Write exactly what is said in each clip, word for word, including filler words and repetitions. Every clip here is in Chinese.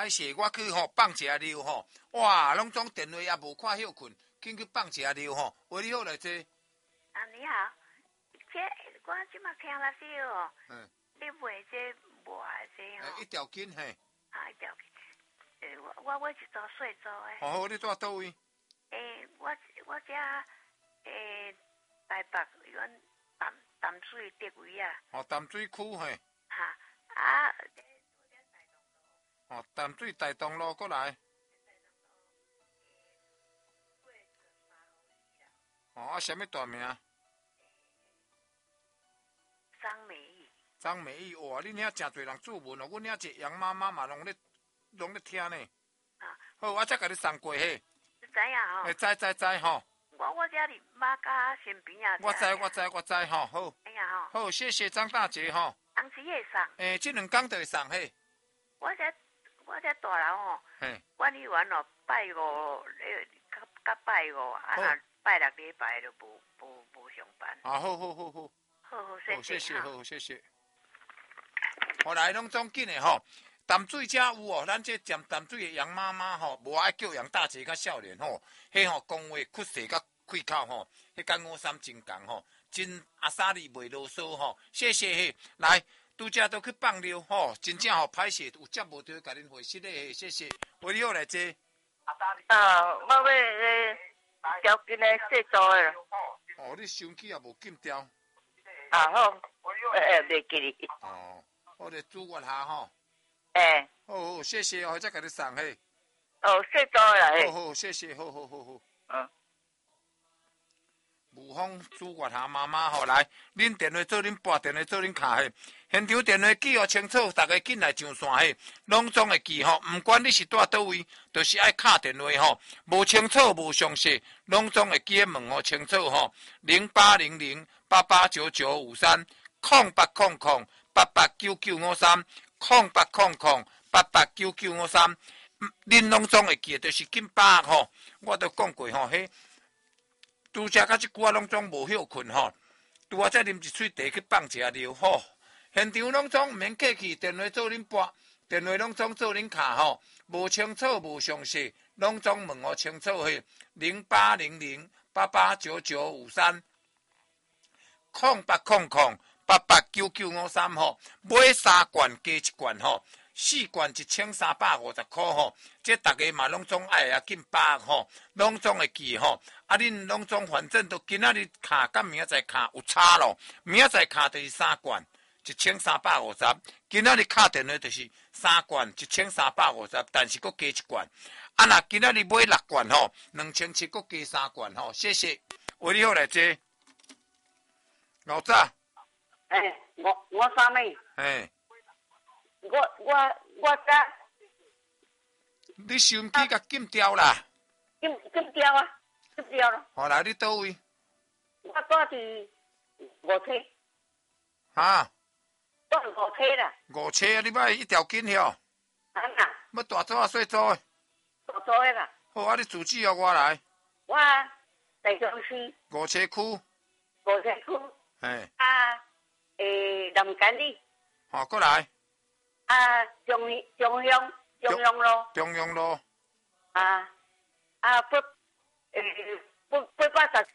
歹势，我去吼放一下尿吼，哇，拢总电话也无看休困，紧去放一下尿吼。喂，你好来坐。 啊，你好，这我即马听了少哦。嗯。你卖这卖这吼？ 一条筋嘿。 啊，一条筋。诶，我我我是做水做诶。 哦好，你住倒位？ 诶，我我遮诶台北阮淡淡水地位啊。 哦，淡水区嘿。 哈啊。 哦，淡水大东路过来。哦，啊，什么大名？ 张美玉。 张美玉，哇，恁遐真侪人注文哦，阮遐一杨妈妈嘛拢咧拢咧听呢。啊。好，我再甲你送过嘿。 知影吼。 会知知知吼。 我我遮伫马家身边啊。 我知我知我知吼，好。 哎呀吼。 好，谢谢张大姐吼。 当时会送。诶， 这两天就会送嘿。 我遮我遮大楼吼。嘿。管理员哦，拜五咧，甲甲拜五，啊若拜六礼拜就无无无上班。 啊，好好好好。 好好，谢谢。 谢谢，好谢谢。后来拢总紧的吼。淡水遮有哦，咱这占淡水的杨妈妈吼，无爱叫杨大姐较少年吼，迄吼讲话屈舌甲开口吼，迄间五三真共吼，真阿莎莉袂啰嗦吼，谢谢嘿，来拄则都去放尿吼，真正吼歹势有接无着，甲恁回失咧，谢谢，为你好来坐。 啊，我要诶条筋的细做的。 哦，你手机也无禁掉。 啊好，诶袂记哩。 哦，我咧煮我下吼。 诶， 好好，谢谢哦，再给你送嘿。 哦，谢多啦嘿。 好好，谢谢，好好好好。 嗯。 吴芳朱月霞妈妈吼，来，恁电话做恁拨电话做恁卡嘿，现场电话记号清楚，大家紧来上线嘿，拢总会记吼，唔管你是住倒位，就是爱敲电话吼，无清楚无详细，拢总会记问吼清楚吼，零八零零八八九九五三，空八空空八八九九五三。空八空空八八九九五三，恁拢总会记，就是紧把握吼。我都讲过吼，迄拄则甲即久啊，拢总无休困吼。拄啊，再啉一喙茶去放一下尿吼。现场拢总毋免客气，电话做恁拨，电话拢总做恁卡吼。无清楚无详细，拢总问我清楚嘿。零八零零八八九九五三，空八空空。八八九九五三吼，买三罐加一罐吼，四罐一千三百五十块吼，这大家嘛拢总爱啊，紧把握吼，拢总会记吼。啊，恁拢总反正都今仔日卡，甲明仔载卡有差咯。明仔载卡就是三罐一千三百五十，今仔日卡电话就是三罐一千三百五十，但是佫加一罐。啊，若今仔日买六罐吼，两千七佫加三罐吼，谢谢。为你好来坐，老早。 诶、欸，我我啥物？ 诶， 我我我遮。 你收音机甲禁掉啦？ 禁禁掉啊，禁掉了。 好来，你倒位？ 我住伫五车。 哈？ 住五车啦。 五车啊！你莫一条筋哟。 啊啦。 要大组啊，细组诶？ 大组诶啦。 好啊，你住址哦，我来。 我台中市。 五车区。 五车区。 嘿。 啊。诶，南港里， 好，过来。 啊，中中央中央路。 中央路。 啊啊不，诶不不八十。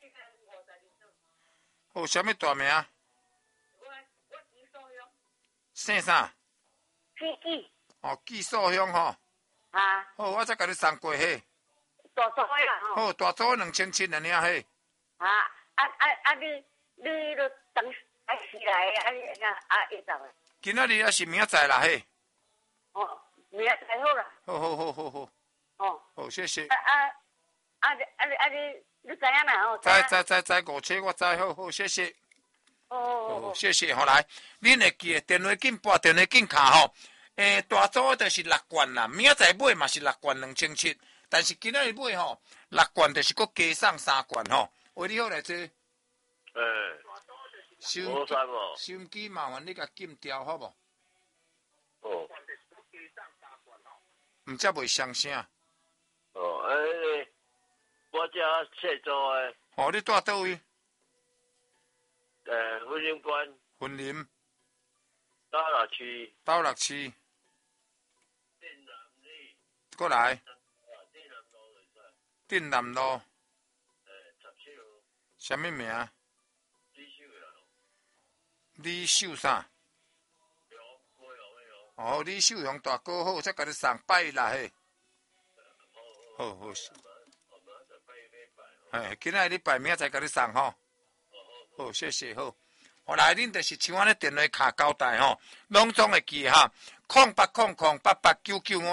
好，什么大名？ 我我寄素乡。 姓啥？ 寄寄。 哦，寄素乡吼。 啊。 好，我再甲你送过嘿。 大组诶啦吼。 好，大组两千七尔尔嘿。 啊啊啊啊！你你都等。啊是来啊啊啊！一早。 今仔日还是明仔载啦嘿。 哦，明仔载好啦。 好好好好好。 哦。 好，谢谢。 啊啊啊！你啊你啊你你知影啦吼？ 知知知知，五车我知，好好谢谢。 哦哦哦，谢谢，好来，恁会记电话紧拨，电话紧卡吼。诶，大组就是六罐啦，明仔载买嘛是六罐两千七，但是今仔日买吼六罐就是佫加送三罐吼。为你好来坐。 诶。 收音机，收音机麻烦你甲禁掉，好无？ 哦。 毋则袂相声。 哦，诶，我遮细组诶。 哦，你住倒位？ 诶，婚姻关。 婚林。 倒六区。 倒六区。 过来。定南路。什么名？李秀啥？哦，李秀雄大哥好，才甲你送拜啦嘿。好好。哎，今仔日拜明仔才甲你送吼。好，谢谢好。后来恁就是像安尼电话卡交代吼，拢总会记哈，空八空空八八九九五。